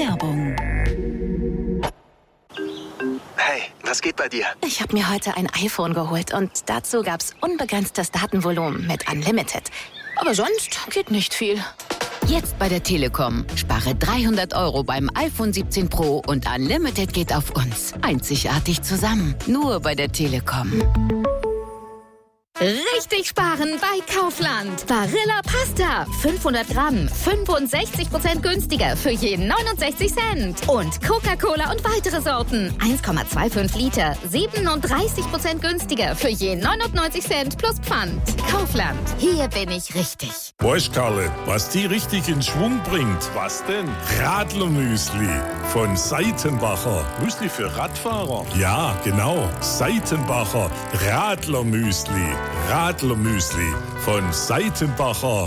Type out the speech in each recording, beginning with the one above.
Werbung. Hey, was geht bei dir? Ich habe mir heute ein iPhone geholt und dazu gab's unbegrenztes Datenvolumen mit Unlimited. Aber sonst geht nicht viel. Jetzt bei der Telekom. Spare 300 € beim iPhone 17 Pro und Unlimited geht auf uns. Einzigartig zusammen. Nur bei der Telekom. Richtig sparen bei Kaufland. Barilla Pasta. 500 Gramm. 65% günstiger für je 69 Cent. Und Coca-Cola und weitere Sorten. 1,25 Liter. 37% günstiger für je 99 Cent plus Pfand. Kaufland. Hier bin ich richtig. Weißt, Karle, was die richtig in Schwung bringt? Was denn? Radlermüsli von Seitenbacher. Müsli für Radfahrer? Ja, genau. Seitenbacher Radlermüsli. Radlermüsli von Seitenbacher.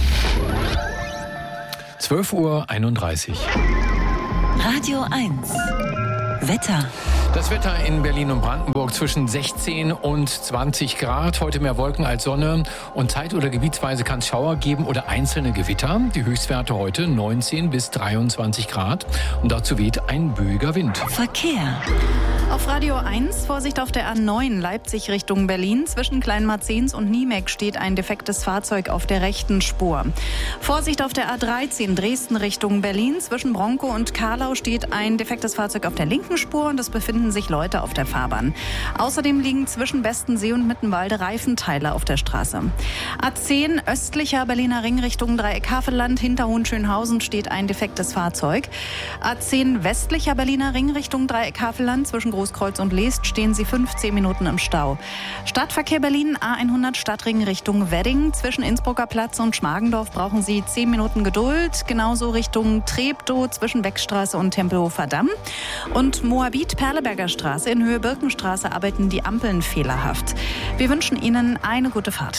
12:31 Uhr. Radio 1. Wetter. Das Wetter in Berlin und Brandenburg zwischen 16 und 20 Grad. Heute mehr Wolken als Sonne. Und zeit- oder gebietsweise kann es Schauer geben oder einzelne Gewitter. Die Höchstwerte heute 19 bis 23 Grad. Und dazu weht ein böiger Wind. Verkehr. Auf Radio 1, Vorsicht auf der A9 Leipzig Richtung Berlin. Zwischen Kleinmarzens und Niemek steht ein defektes Fahrzeug auf der rechten Spur. Vorsicht auf der A13 Dresden Richtung Berlin. Zwischen Bronkow und Karlau steht ein defektes Fahrzeug auf der linken Spur und es befinden sich Leute auf der Fahrbahn. Außerdem liegen zwischen Bestensee und Mittenwalde Reifenteile auf der Straße. A10 östlicher Berliner Ring Richtung Dreieck-Havelland. Hinter Hohenschönhausen steht ein defektes Fahrzeug. A10 westlicher Berliner Ring Richtung Dreieck-Havelland. Zwischen Großkreuz und Leest stehen Sie 15 Minuten im Stau. Stadtverkehr Berlin A100 Stadtring Richtung Wedding. Zwischen Innsbrucker Platz und Schmargendorf brauchen Sie 10 Minuten Geduld. Genauso Richtung Treptow zwischen Beckstraße und Tempelhofer Damm. Und Moabit-Perleberger Straße in Höhe Birkenstraße arbeiten die Ampeln fehlerhaft. Wir wünschen Ihnen eine gute Fahrt.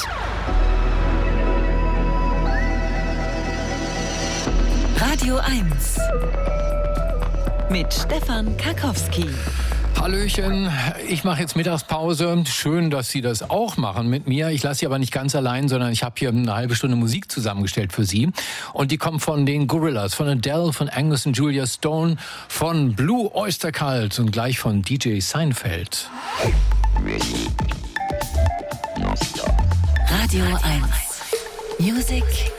Radio 1. Mit Stefan Karkowski. Hallöchen, ich mache jetzt Mittagspause. Schön, dass Sie das auch machen mit mir. Ich lasse Sie aber nicht ganz allein, sondern ich habe hier eine halbe Stunde Musik zusammengestellt für Sie. Und die kommt von den Gorillaz, von Adele, von Angus und Julia Stone, von Blue Oyster Cult und gleich von DJ Seinfeld. Radio 1. Music